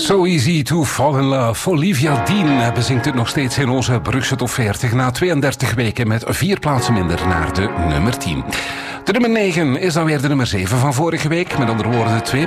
So Easy to Fall in Love. Olivia Dean bezingt het nog steeds in onze Brugse Top 40 na 32 weken met 4 plaatsen minder naar de nummer 10. De nummer 9 is dan weer de nummer 7 van vorige week. Met andere woorden 2